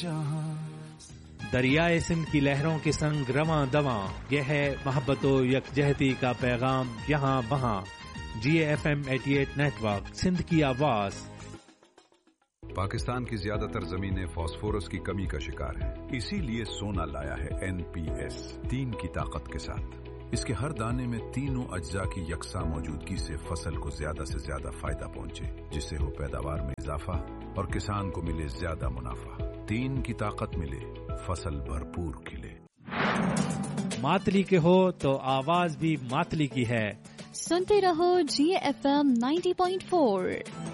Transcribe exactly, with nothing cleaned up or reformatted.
दरियाए सिंध की लहरों के संग रवां दवां, यह है मोहब्बतो यकजहती का पैगाम यहाँ वहाँ। जी एफ एम अठासी नेटवर्क, सिंध की आवाज। पाकिस्तान की ज्यादातर जमीनें फास्फोरस की कमी का शिकार हैं, इसीलिए सोना लाया है एन पी एस तीन की ताकत के साथ। इसके हर दाने में तीनों अज्जा की यकसा मौजूदगी से फसल को ज्यादा से ज्यादा फायदा पहुंचे, जिससे हो पैदावार में इजाफा और किसान को मिले ज्यादा मुनाफा। तीन की ताकत मिले, फसल भरपूर खिले। मातली के हो तो आवाज भी मातली की है। सुनते रहो जी F M ninety point four.